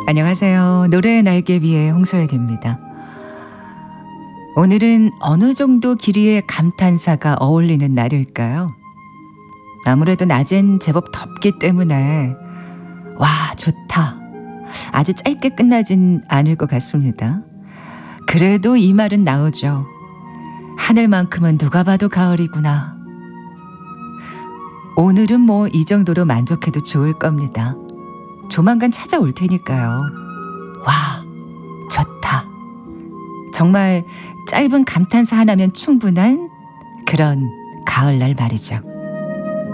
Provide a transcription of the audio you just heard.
안녕하세요. 노래의 날개 위의 홍소연입니다. 오늘은 어느 정도 길이의 감탄사가 어울리는 날일까요? 아무래도 낮엔 제법 덥기 때문에 와 좋다. 아주 짧게 끝나진 않을 것 같습니다. 그래도 이 말은 나오죠. 하늘만큼은 누가 봐도 가을이구나. 오늘은 뭐 이 정도로 만족해도 좋을 겁니다. 조만간 찾아올 테니까요. 와, 좋다. 정말 짧은 감탄사 하나면 충분한 그런 가을날 말이죠.